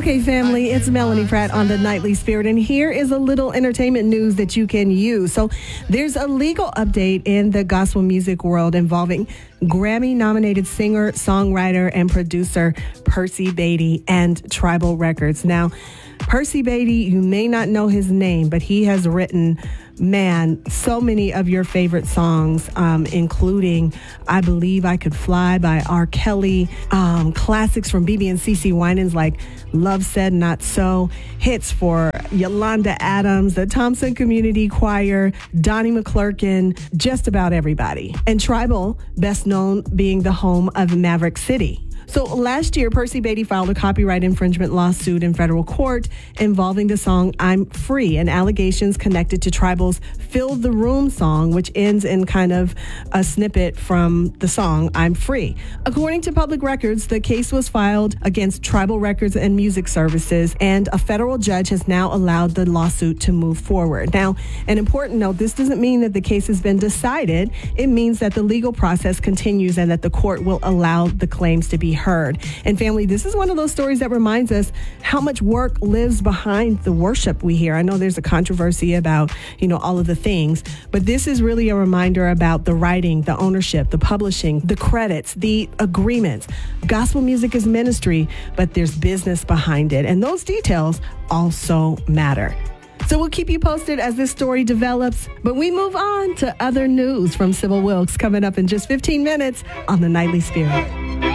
Okay, family, it's Melanie Pratt on the Nightly Spirit, and here is a little entertainment news that you can use. So there's a legal update in the gospel music world involving Grammy-nominated singer, songwriter, and producer Percy Beatty and Tribal Records. Now, Percy Beatty, you may not know his name, but he has written, so many of your favorite songs, including I Believe I Could Fly by R. Kelly, classics from BB and CeCe Winans like Love Said Not So, hits for Yolanda Adams, the Thompson Community Choir, Donnie McClurkin, just about everybody. And Tribal, best known being the home of Maverick City. So last year, Percy Beatty filed a copyright infringement lawsuit in federal court involving the song I'm Free and allegations connected to Tribal's Fill the Room song, which ends in kind of a snippet from the song I'm Free. According to public records, the case was filed against Tribal Records and Music Services, and a federal judge has now allowed the lawsuit to move forward. Now, an important note, this doesn't mean that the case has been decided. It means that the legal process continues and that the court will allow the claims to be heard. And family, this is one of those stories that reminds us how much work lives behind the worship we hear. I know there's a controversy about, all of the things, but this is really a reminder about the writing, the ownership, the publishing, the credits, the agreements. Gospel music is ministry, but there's business behind it. And those details also matter. So we'll keep you posted as this story develops, but we move on to other news from Sybil Wilkes coming up in just 15 minutes on the Nightly Spirit.